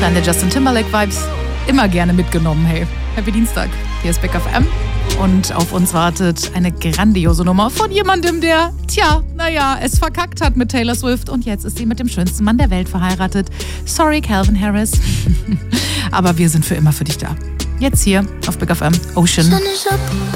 kleine Justin Timberlake-Vibes. Immer gerne mitgenommen, hey. Happy Dienstag. Hier ist Big FM. Und auf uns wartet eine grandiose Nummer von jemandem, der, es verkackt hat mit Taylor Swift. Und jetzt ist sie mit dem schönsten Mann der Welt verheiratet. Sorry, Calvin Harris. Aber wir sind für immer für dich da. Jetzt hier auf Big FM, Ocean.